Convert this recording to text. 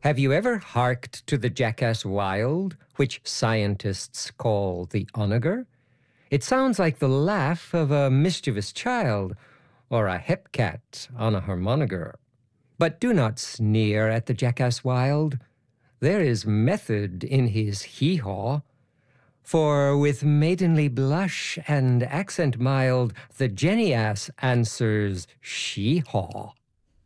Have you ever harked to the jackass wild, which scientists call the onager? It sounds like the laugh of a mischievous child, or a hepcat on a harmonica. But do not sneer at the jackass wild. There is method in his hee-haw. For with maidenly blush and accent mild, the jenny-ass answers she-haw.